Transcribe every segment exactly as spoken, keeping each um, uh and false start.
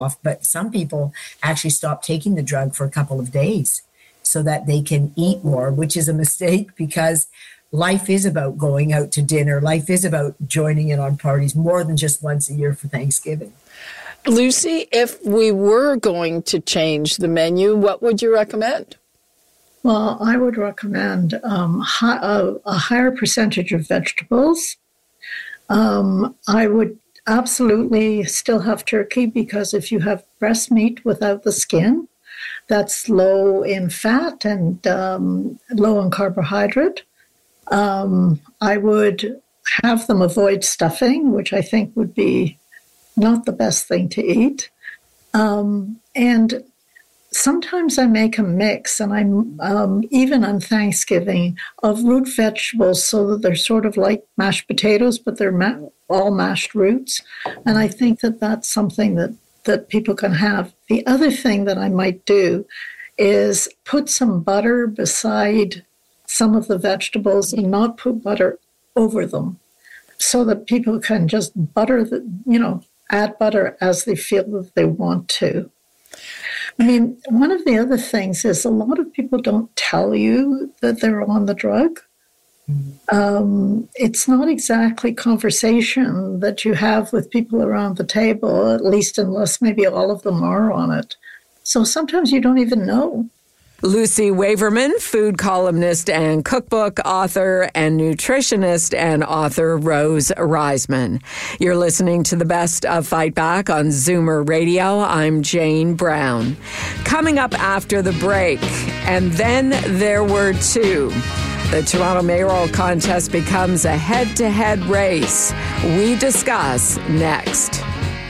off, but some people actually stop taking the drug for a couple of days so that they can eat more, which is a mistake because life is about going out to dinner. Life is about joining in on parties more than just once a year for Thanksgiving. Lucy, if we were going to change the menu, what would you recommend? Well, I would recommend um, hi- a, a higher percentage of vegetables. Um, I would absolutely still have turkey because if you have breast meat without the skin, that's low in fat and um, low in carbohydrate. Um, I would have them avoid stuffing, which I think would be not the best thing to eat. Um, and sometimes I make a mix, and I'm um, even on Thanksgiving, of root vegetables so that they're sort of like mashed potatoes, but they're ma- all mashed roots. And I think that that's something that, that people can have. The other thing that I might do is put some butter beside some of the vegetables and not put butter over them so that people can just butter, the, you know, add butter as they feel that they want to. I mean, one of the other things is a lot of people don't tell you that they're on the drug. Mm-hmm. Um, it's not exactly conversation that you have with people around the table, at least unless maybe all of them are on it. So sometimes you don't even know. Lucy Waverman, food columnist and cookbook author, and nutritionist and author Rose Reisman. You're listening to the best of Fight Back on Zoomer Radio. I'm Jane Brown. Coming up after the break, and then there were two. The Toronto mayoral contest becomes a head-to-head race. We discuss next.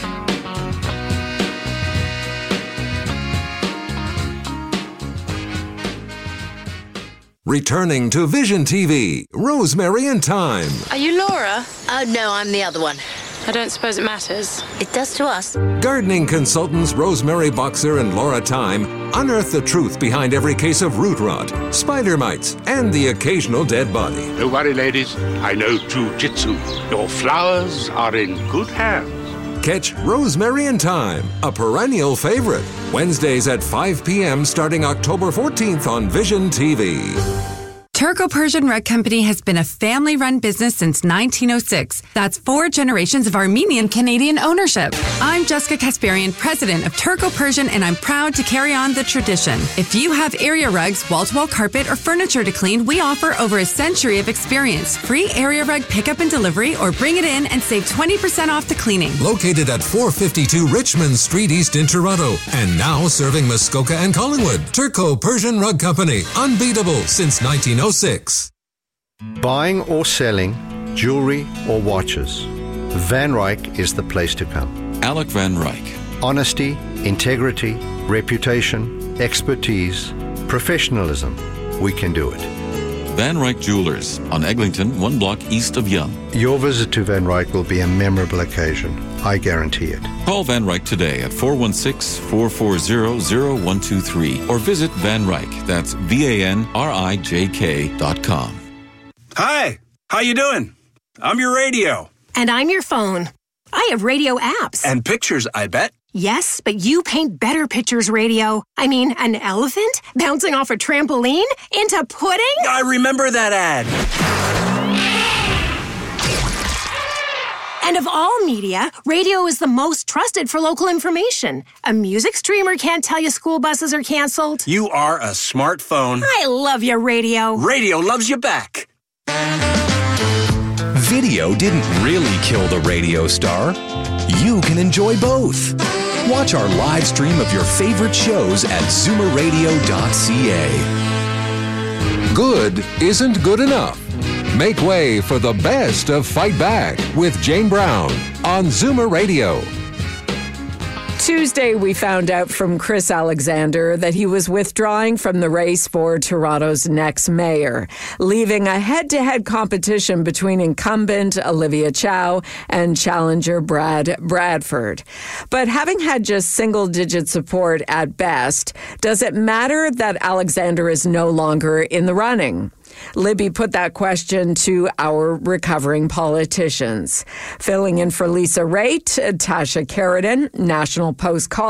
Returning to Vision T V, Rosemary and Thyme. Are you Laura? Oh, no, I'm the other one. I don't suppose it matters. It does to us. Gardening consultants Rosemary Boxer and Laura Thyme unearth the truth behind every case of root rot, spider mites, and the occasional dead body. Don't worry, ladies. I know jujitsu. Your flowers are in good hands. Catch Rosemary and Thyme, a perennial favorite. Wednesdays at five p.m. starting October fourteenth on Vision T V. Turco Persian Rug Company has been a family-run business since nineteen oh six. That's four generations of Armenian-Canadian ownership. I'm Jessica Kasparian, president of Turco Persian, and I'm proud to carry on the tradition. If you have area rugs, wall-to-wall carpet, or furniture to clean, we offer over a century of experience. Free area rug pickup and delivery, or bring it in and save twenty percent off the cleaning. Located at four fifty-two Richmond Street East in Toronto, and now serving Muskoka and Collingwood. Turco Persian Rug Company, unbeatable since nineteen oh six. Buying or selling jewelry or watches, Van Ryk is the place to come. Alec Van Ryk. Honesty, integrity, reputation, expertise, professionalism. We can do it. Van Ryk Jewelers on Eglinton, one block east of Yonge. Your visit to Van Ryk will be a memorable occasion. I guarantee it. Call Van Ryk today at four one six, four four zero, zero one two three or visit Van Ryk. That's V A N R I J K dot com. Hi, how you doing? I'm your radio. And I'm your phone. I have radio apps. And pictures, I bet. Yes, but you paint better pictures, radio. I mean, an elephant bouncing off a trampoline into pudding? I remember that ad. And of all media, radio is the most trusted for local information. A music streamer can't tell you school buses are canceled. You are a smartphone. I love your radio. Radio loves you back. Video didn't really kill the radio star. You can enjoy both. Watch our live stream of your favorite shows at zoomer radio dot c a. Good isn't good enough. Make way for the best of Fight Back with Jane Brown on Zoomer Radio. Tuesday, we found out from Chris Alexander that he was withdrawing from the race for Toronto's next mayor, leaving a head-to-head competition between incumbent Olivia Chow and challenger Brad Bradford. But having had just single-digit support at best, does it matter that Alexander is no longer in the running? Libby put that question to our recovering politicians. Filling in for Lisa Raitt, Tasha Carradine, National Post call.